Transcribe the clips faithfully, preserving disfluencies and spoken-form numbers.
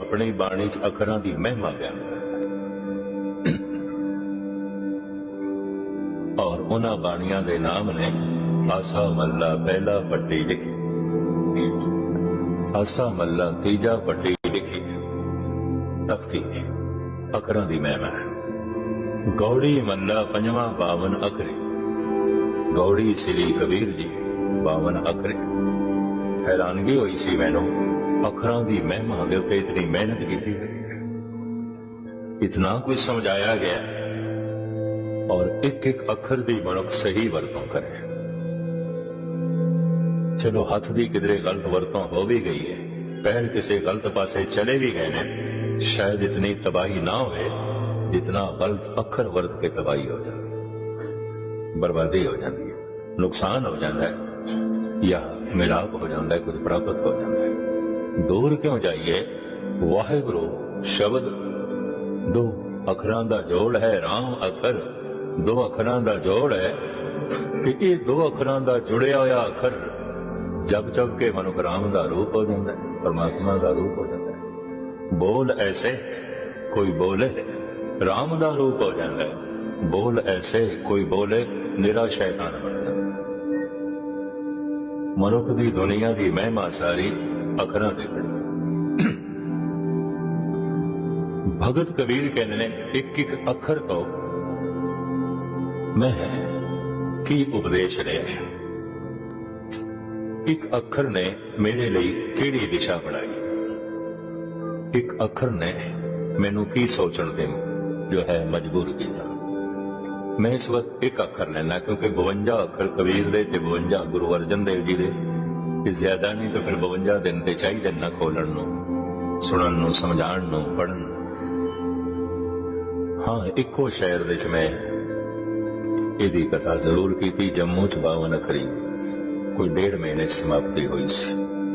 अपनी बाणी च अखरां दी महिमा बयान और उन्हां बाणियां दे नाम ने आसा मल्ला पहला पट्टी लिखी, आसा मल्ला तीजा पट्टी लिखी, तख्ती अखरां दी महिमा है। गौड़ी मल्ला पंजवां बावन अखरे, गौड़ी श्री कबीर जी बावन अखरे। हैरानगी हुई सी मैनू, अखरां दी महिमा दे उत्ते इतनी मेहनत की गई, इतना कुछ समझाया गया और एक एक अखर दी मनुख सही वरतों करे। चलो हथ दी किधरे गलत वरतों हो भी गई है, पैर किसी गलत पासे चले भी गए ने, शायद इतनी तबाही ना हो जितना गलत अखर वर्त के तबाही हो जाती, बर्बादी हो जाती है, नुकसान हो जाता है या मिलाप हो जाता है, कुछ प्राप्त हो जाता है। दूर क्यों जाइए, वाहिगुरु शब्द दो अखरां दा जोड़ है, राम अखर दो अखरां दा जोड़ है कि ये दो अखरां दा जुड़िया होया अखर जब जब के मनुख राम दा रूप हो जाता है, परमात्मा दा रूप हो जाता है। बोल ऐसे कोई बोले राम दा रूप हो जाता है, बोल ऐसे कोई बोले निरा शैतान बन जाता है। मनुख दी दुनिया दी महिमा सारी अखरां ते खड़ी। भगत कबीर कहने ने एक एक अखर तो मैं की उपदेश लिया, एक अखर ने मेरे लिए केड़ी दिशा बनाई, एक अखर ने मैनू की सोचण दे जो है मजबूर किया। मैं इस वक्त एक अखर लेना, क्योंकि बवंजा अखर कबीर दे ते बवंजा गुरु अर्जन देव जी दे, ज्यादा नहीं तो फिर बवंजा दिन ते चाहिए ना खोलण नूं, सुणन नूं, समझाण नूं, पढ़न। हाँ, इको शहर विच मैं इहदी कथा जरूर की, जम्मू च बावन अखरी कोई डेढ़ महीने समाप्ति हुई सी।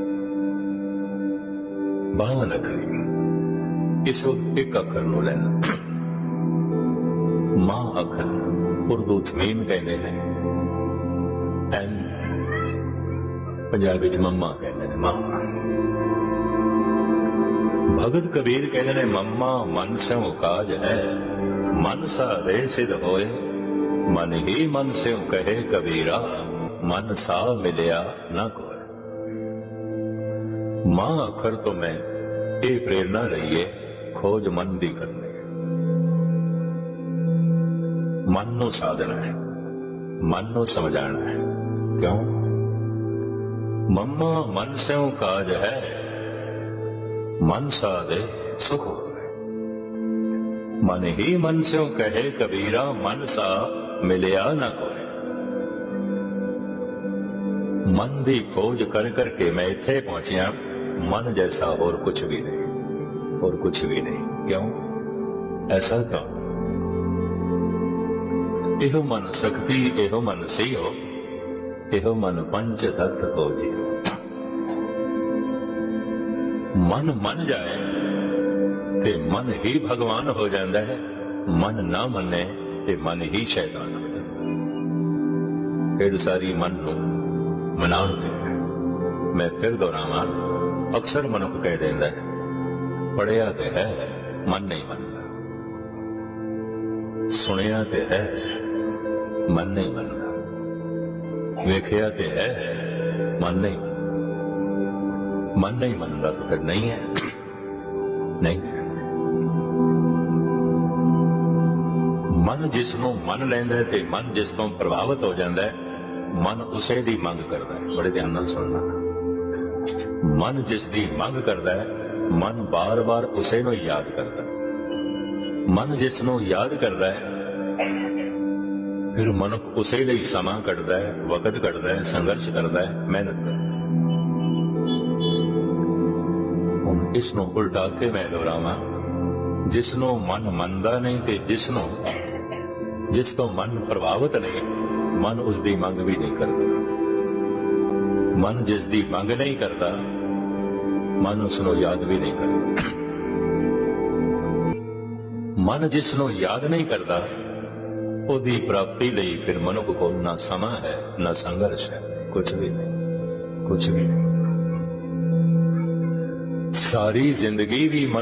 बावन अखरी इस वक्त एक अखर नूं लैना, मां अखर उर्दू च मीम कहते हैं, एम पंजाबी च मम्मा कहते हैं, मां। भगत कबीर कहते हैं मम्मा मन स्यों काज है, मन सा दे सिद्ध होए, मन ही मन स्यों कहे कबीरा, मन सा मिलिया ना कोई। मां अखर तो मैं ये प्रेरणा रही है, खोज मन दी करनी, मन नू साधना है, मन नू समझाना है। क्यों? मम्मा मन स्यों काज है, मन सा दे सुख हो। मन ही मन स्यों कहे कबीरा, मन सा मिलिया ना कोई। मन दी खोज कर करके मैं इत्थे पहुंचिया, मन जैसा और कुछ भी नहीं, और कुछ भी नहीं। क्यों? ऐसा क्यों? एहो मन शक्ति, एहो मन सियो, एहो मन पंच तत्व को जियो। मन मन जाए ते मन ही भगवान हो जाता है, मन ना मने ते मन ही शैतान हो जाता है। फिर सारी मन नू मनाउण ते मैं फिर दोहरावां, अक्सर मनुख कह देंदा है पढ़िया ते है मन नहीं मनता, सुनिया ते है मन नहीं मनता, वेखिया ते है मन नहीं मनता। मन नहीं मनता तो फिर नहीं है, नहीं है। मन जिसनों मन लैंदा है ते मन जिस तो प्रभावित हो जाता है, मन उसे दी मंग करता है। बड़े ध्यान नाल सुनना, मन जिस दी मंग करता है, मन बार बार उसे नूं याद करता है। मन जिसनों याद करता है, फिर मनुख उसे लिए समा कटता है, वक्त कटता है, संघर्ष करता है, मेहनत करता है। हुण इसनों उल्टा के मैं दोहरावां, जिसनों मन मनदा नहीं ते जिसनों जिस तो मन प्रभावित नहीं, मन उसकी मंग भी नहीं करता। मन जिसकी मंग नहीं करता, मन उसनों याद भी नहीं करता। मन जिसनों याद नहीं करता, उसकी प्राप्ति ਲਈ फिर मनुख को ना समा है, ना संघर्ष है, कुछ भी नहीं, कुछ भी नहीं। सारी जिंदगी भी